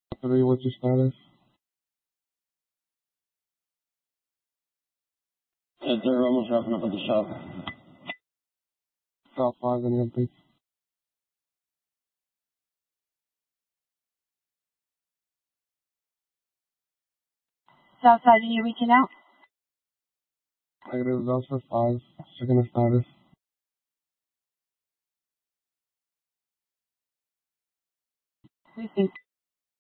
3, what's your status? They're almost wrapping up with the shop. South 5, any updates? Southside, are you reaching out? Negative, that's for 5. Checking the status. We think